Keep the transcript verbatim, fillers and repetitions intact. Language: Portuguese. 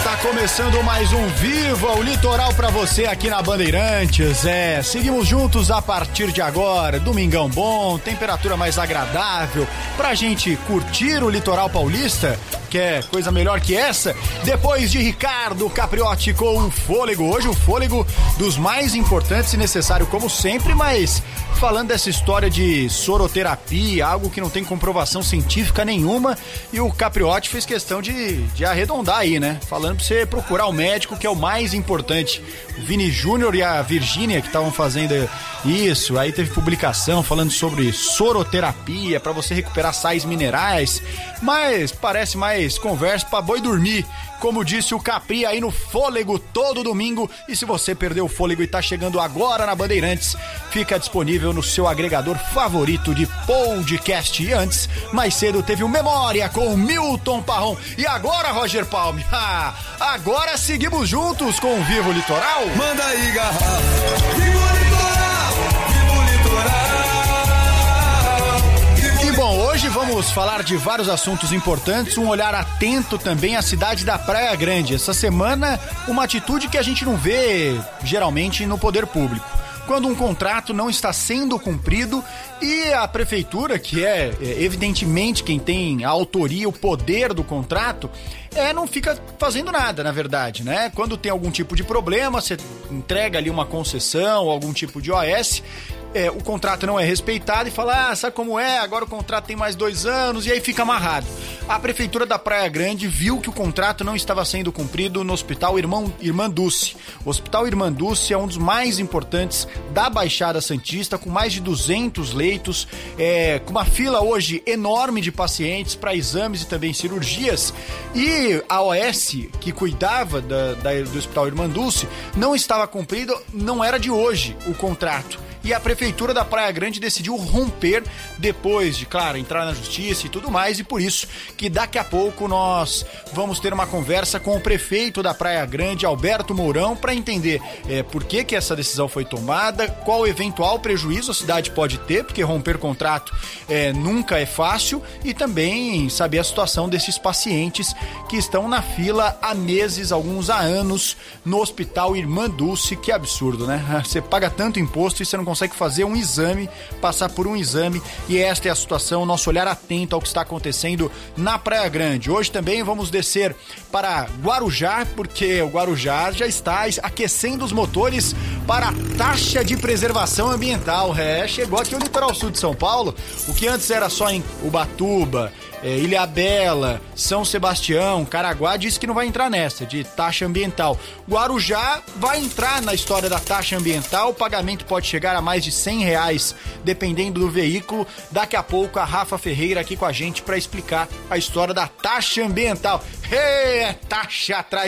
Está começando mais um Viva o Litoral pra você aqui na Bandeirantes. É, seguimos juntos a partir de agora. Domingão bom, temperatura mais agradável pra gente curtir o litoral paulista. Quer coisa melhor que essa? Depois de Ricardo Capriotti com o fôlego. Hoje o fôlego dos mais importantes e necessário como sempre, mas falando dessa história de soroterapia, algo que não tem comprovação científica nenhuma, e o Capriotti fez questão de, de arredondar aí, né? Falando pra você procurar o médico, que é o mais importante. O Vini Júnior e a Virgínia que estavam fazendo isso, aí teve publicação falando sobre soroterapia pra você recuperar sais minerais, mas parece mais conversa pra boi dormir, como disse o Capri aí no Fôlego todo domingo. E se você perdeu o fôlego e tá chegando agora na Bandeirantes, fica disponível no seu agregador favorito de podcast. E antes, mais cedo, teve o Memória com o Milton Parron. E agora, Roger Palme, ah, agora seguimos juntos com o Vivo Litoral. Manda aí, garrafa. Vivo Litoral, Vivo Litoral. E bom, hoje vamos falar de vários assuntos importantes, um olhar atento também à cidade da Praia Grande. Essa semana, uma atitude que a gente não vê geralmente no poder público. Quando um contrato não está sendo cumprido e a prefeitura, que é evidentemente quem tem a autoria, o poder do contrato, é, não fica fazendo nada, na verdade, né? Quando tem algum tipo de problema, você entrega ali uma concessão, algum tipo de O S, é, o contrato não é respeitado e fala, ah, sabe como é? Agora o contrato tem mais dois anos e aí fica amarrado. A prefeitura da Praia Grande viu que o contrato não estava sendo cumprido no Hospital Irmão, Irmã Dulce. O Hospital Irmã Dulce é um dos mais importantes da Baixada Santista, com mais de duzentos leitos, é, com uma fila hoje enorme de pacientes para exames e também cirurgias. E a O S, que cuidava da, da, do Hospital Irmã Dulce, não estava cumprido, não era de hoje o contrato. E a prefeitura da Praia Grande decidiu romper depois de, claro, entrar na justiça e tudo mais, e por isso que daqui a pouco nós vamos ter uma conversa com o prefeito da Praia Grande, Alberto Mourão, para entender é, por que que essa decisão foi tomada, qual eventual prejuízo a cidade pode ter, porque romper contrato é, nunca é fácil, e também saber a situação desses pacientes que estão na fila há meses, alguns há anos, no Hospital Irmã Dulce. Que absurdo, né? Você paga tanto imposto e você não consegue fazer um exame, passar por um exame, e esta é a situação, nosso olhar atento ao que está acontecendo na Praia Grande. Hoje também vamos descer para Guarujá, porque o Guarujá já está aquecendo os motores para a taxa de preservação ambiental. É, chegou aqui o litoral sul de São Paulo, o que antes era só em Ubatuba, é, Ilhabela, São Sebastião, Caraguá, disse que não vai entrar nessa de taxa ambiental. Guarujá vai entrar na história da taxa ambiental, o pagamento pode chegar a mais de cem reais, dependendo do veículo. Daqui a pouco a Rafa Ferreira aqui com a gente para explicar a história da taxa ambiental. Hey, é taxa atrás